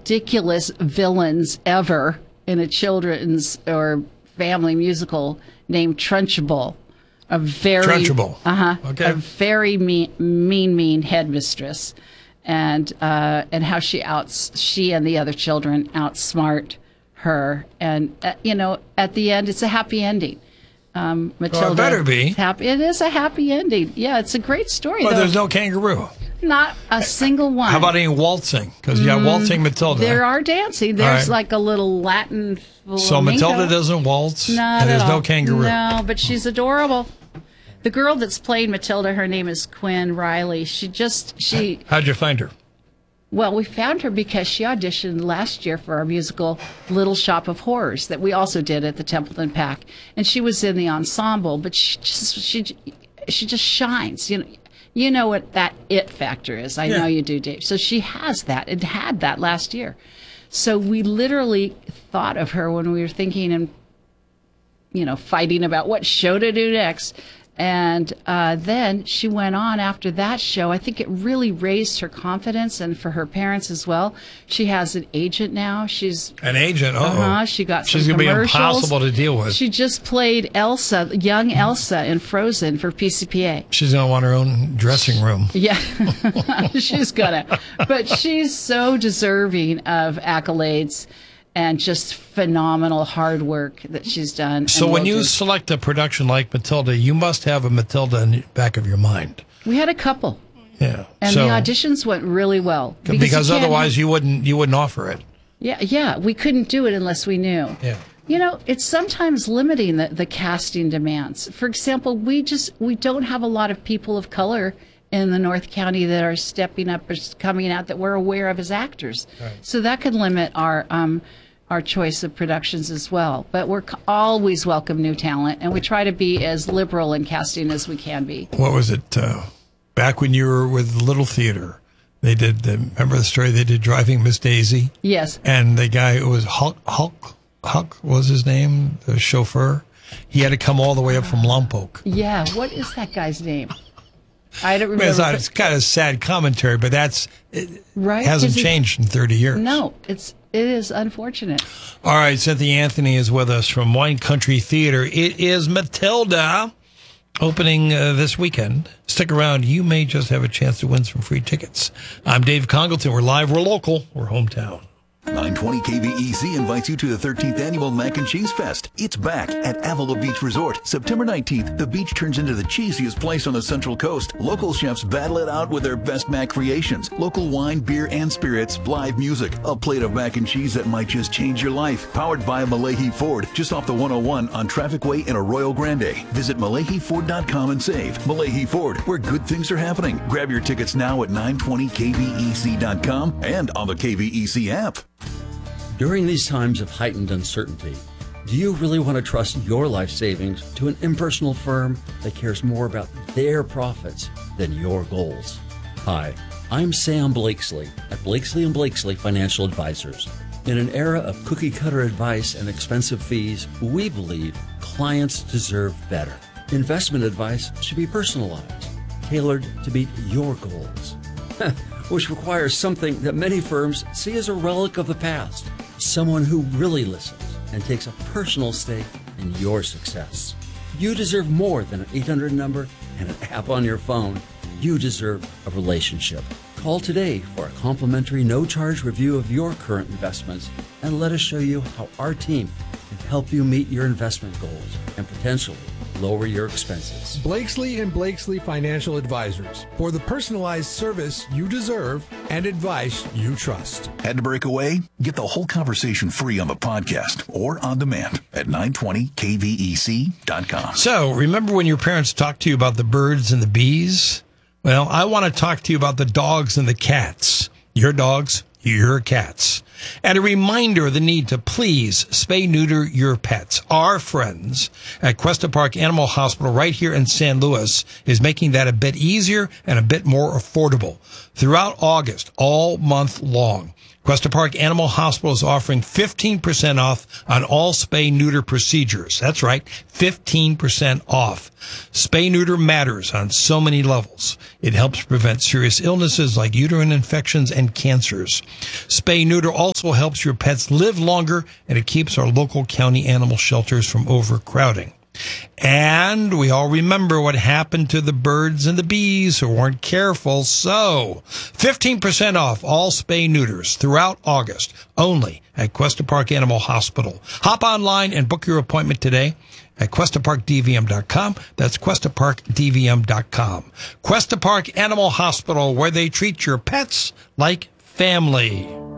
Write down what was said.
ridiculous villains ever in a children's or family musical named Trunchbull. Trunchbull. A very mean headmistress, and how she and the other children outsmart her, and at the end it's a happy ending. Matilda, well, it better be. It is a happy ending. Yeah, it's a great story. But there's no kangaroo. Not a single one. How about any waltzing? Because you have waltzing Matilda. There are dancing. There's like a little Latin flamenco. So Matilda doesn't waltz, and there's no kangaroo. No, but she's adorable. The girl that's playing Matilda, her name is Quinn Riley. How'd you find her? Well, we found her because she auditioned last year for our musical Little Shop of Horrors that we also did at the Templeton PAC, and she was in the ensemble. But she just shines. You know what that it factor is. I know you do, Dave. So she has that and had that last year. So we literally thought of her when we were thinking and fighting about what show to do next. And then she went on after that show. I think it really raised her confidence, and for her parents as well. She has an agent now. She's an agent. She got some She's going to be commercials. impossible to deal with. She just played Elsa, young Elsa in Frozen for PCPA. She's going to want her own dressing room. Yeah, she's gonna. But she's so deserving of accolades. And just phenomenal hard work that she's done. So when you select a production like Matilda, you must have a Matilda in the back of your mind. We had a couple. Yeah. And the auditions went really well. Because otherwise you wouldn't offer it. Yeah. We couldn't do it unless we knew. Yeah. It's sometimes limiting the casting demands. For example, we don't have a lot of people of color in the North County that are stepping up or coming out that we're aware of as actors. Right. So that could limit our choice of productions as well. But we're always welcome new talent, and we try to be as liberal in casting as we can be. What was it? Back when you were with Little Theater, they did, remember the story? They did Driving Miss Daisy? Yes. And the guy, it was Huck was his name, the chauffeur. He had to come all the way up from Lompoc. Yeah, what is that guy's name? I don't remember. It's kind of sad commentary, but right? Hasn't changed in 30 years. No, it is unfortunate. All right, Cynthia Anthony is with us from Wine Country Theater. It is Matilda opening this weekend. Stick around. You may just have a chance to win some free tickets. I'm Dave Congleton. We're live. We're local. We're hometown. 920 KVEC invites you to the 13th Annual Mac and Cheese Fest. It's back at Avila Beach Resort. September 19th, the beach turns into the cheesiest place on the Central Coast. Local chefs battle it out with their best mac creations. Local wine, beer, and spirits, live music, a plate of mac and cheese that might just change your life. Powered by Malahi Ford, just off the 101 on Traffic Way in Arroyo Grande. Visit MalahiFord.com and save. Malahi Ford, where good things are happening. Grab your tickets now at 920kvec.com and on the KVEC app. During these times of heightened uncertainty, do you really want to trust your life savings to an impersonal firm that cares more about their profits than your goals? Hi, I'm Sam Blakesley at Blakesley & Blakesley Financial Advisors. In an era of cookie-cutter advice and expensive fees, we believe clients deserve better. Investment advice should be personalized, tailored to meet your goals, which requires something that many firms see as a relic of the past. Someone who really listens and takes a personal stake in your success. You deserve more than an 800 number and an app on your phone. You deserve a relationship. Call today for a complimentary no-charge review of your current investments and let us show you how our team can help you meet your investment goals and potentially lower your expenses. Blakesley & Blakesley Financial Advisors, for the personalized service you deserve and advice you trust. Had to break away? Get the whole conversation free on the podcast or on demand at 920kvec.com. So, remember when your parents talked to you about the birds and the bees? Well, I want to talk to you about the dogs and the cats. Your dogs, your cats. And a reminder of the need to please spay-neuter your pets. Our friends at Cuesta Park Animal Hospital right here in San Luis is making that a bit easier and a bit more affordable. Throughout August, all month long, Questa Park Animal Hospital is offering 15% off on all spay-neuter procedures. That's right, 15% off. Spay-neuter matters on so many levels. It helps prevent serious illnesses like uterine infections and cancers. Spay-neuter also helps your pets live longer, and it keeps our local county animal shelters from overcrowding. And we all remember what happened to the birds and the bees who weren't careful. So 15% off all spay-neuters throughout August, only at Questa Park Animal Hospital. Hop online and book your appointment today at QuestaParkDVM.com. That's QuestaParkDVM.com. Questa Park Animal Hospital, where they treat your pets like family.